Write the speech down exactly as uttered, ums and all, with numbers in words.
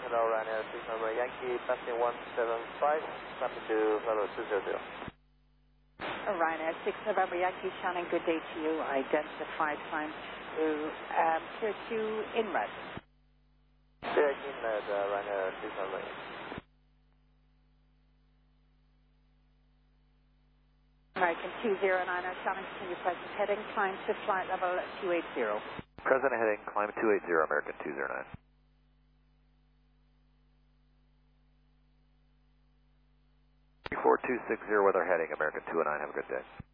Hello, Ryanair six November Yankee, passing one seven five, climbing to level two zero zero. Ryanair six November Yankee, Shannon, good day to you. Identified climb to um, Tier two inlet. Tier inlet, uh, Ryanair six November Yankee. American two zero nine, Shannon, continue present heading, climb to flight level two eight zero. Present heading, climb two eight zero, American two zero nine. four two six zero, weather heading, American two oh nine, have a good day.